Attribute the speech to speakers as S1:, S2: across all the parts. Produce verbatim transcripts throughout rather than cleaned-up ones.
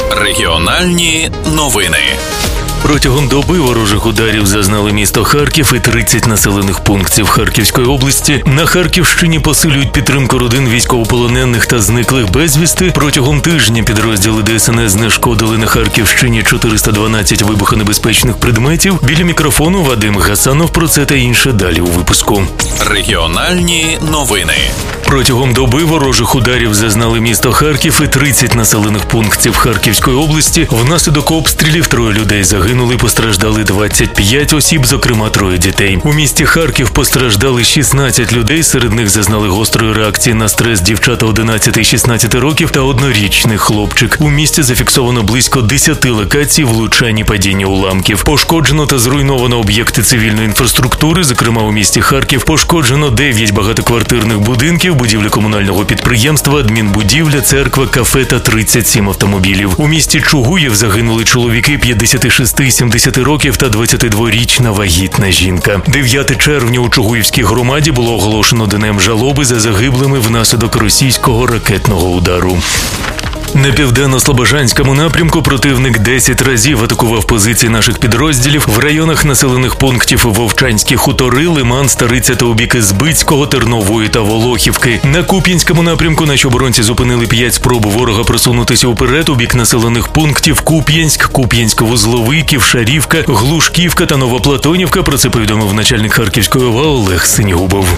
S1: Регіональні новини.
S2: Протягом доби ворожих ударів зазнали місто Харків і тридцять населених пунктів Харківської області. На Харківщині посилюють підтримку родин військовополонених та зниклих безвісти. Протягом тижня підрозділи ДСНС знешкодили на Харківщині чотириста дванадцять вибухонебезпечних предметів. Біля мікрофону Вадим Гасанов. Про це та інше далі у випуску.
S1: Регіональні новини.
S2: Протягом доби ворожих ударів зазнали місто Харків і тридцять населених пунктів Харківської області. Внаслідок обстрілів троє людей загинули, постраждали двадцять п'ять осіб, зокрема троє дітей. У місті Харків постраждали шістнадцять людей, серед них зазнали гострої реакції на стрес дівчата одинадцяти-шістнадцять років та однорічний хлопчик. У місті зафіксовано близько десяти локацій влучань і падіння уламків. Пошкоджено та зруйновано об'єкти цивільної інфраструктури, зокрема у місті Харків пошкоджено дев'ять багатоквартирних будинків, будівлі комунального підприємства, адмінбудівля, церква, кафе та тридцять сім автомобілів. У місті Чугуїв загинули чоловіки п'ятдесят шість - сімдесят років та двадцятидворічна вагітна жінка. дев'яте червня у Чугуївській громаді було оголошено днем жалоби за загиблими внаслідок російського ракетного удару. На південно-слобожанському напрямку противник десять разів атакував позиції наших підрозділів в районах населених пунктів Вовчанські хутори, Лиман, Стариця та у бік Збицького, Тернової та Волохівки. На Куп'янському напрямку наші оборонці зупинили п'ять спроб ворога просунутися вперед у бік населених пунктів Куп'янськ, Куп'янськ-Вузловий, Ківшарівка, Глушківка та Новоплатонівка. Про це повідомив начальник Харківської ОВА Олег Синігубов.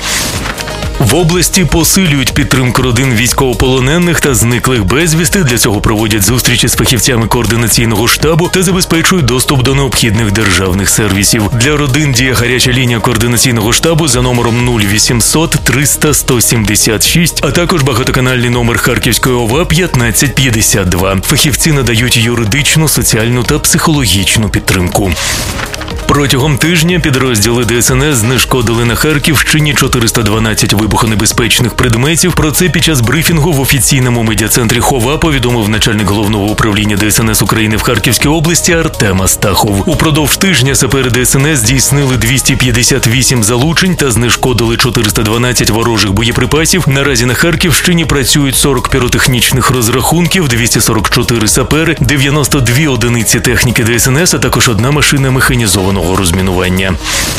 S2: В області посилюють підтримку родин військовополонених та зниклих безвісти. Для цього проводять зустрічі з фахівцями координаційного штабу та забезпечують доступ до необхідних державних сервісів. Для родин діє гаряча лінія координаційного штабу за номером нуль вісімсот триста сто сімдесят шість, а також багатоканальний номер Харківської ОВА п'ятнадцять п'ятдесят два. Фахівці надають юридичну, соціальну та психологічну підтримку. Протягом тижня підрозділи ДСНС знешкодили на Харківщині чотириста дванадцять вибухонебезпечних предметів. Про це під час брифінгу в офіційному медіа-центрі ХОВА повідомив начальник головного управління ДСНС України в Харківській області Артем Астахов. Упродовж тижня сапери ДСНС здійснили двісті п'ятдесят вісім залучень та знешкодили чотириста дванадцять ворожих боєприпасів. Наразі на Харківщині працюють сорок піротехнічних розрахунків, двісті сорок чотири сапери, дев'яносто дві одиниці техніки ДСНС, а також одна машина механізованого розмінування.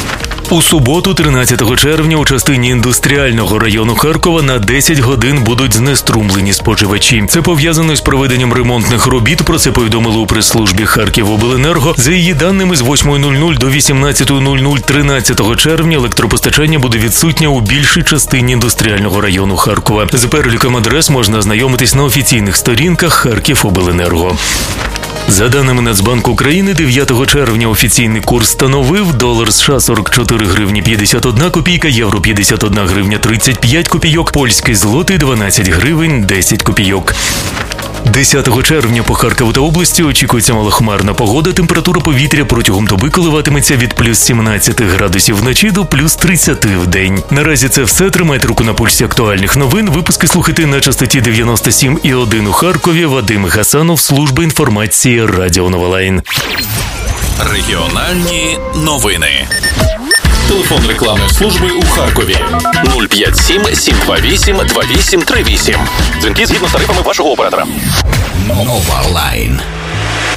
S2: У суботу, тринадцятого червня, у частині індустріального району Харкова на десять годин будуть знеструмлені споживачі. Це пов'язано з проведенням ремонтних робіт, про це повідомили у прес-службі Харківобленерго. За її даними, з восьмої нуль нуль до вісімнадцятої нуль нуль тринадцятого червня електропостачання буде відсутнє у більшій частині індустріального району Харкова. З переліком адрес можна ознайомитись на офіційних сторінках Харківобленерго. За даними Нацбанку України, дев'ятого червня офіційний курс становив долар США сорок чотири гривні п'ятдесят одна копійка, євро п'ятдесят одна гривня тридцять п'ять копійок, польський злотий дванадцять гривень десять копійок. десятого червня по Харкову та області очікується малохмарна погода. Температура повітря протягом доби коливатиметься від плюс сімнадцять градусів вночі до плюс тридцять в день. Наразі це все. Тримайте руку на пульсі актуальних новин. Випуски слухайте на частоті дев'яносто сім і один у Харкові. Вадим Гасанов, служба інформації Радіо Новолайн.
S1: Регіональні новини. Телефон рекламної служби у Харкові нуль п'ять сім сім два вісім два вісім три вісім. Дзвінки згідно з тарифами вашого оператора. Новолайн.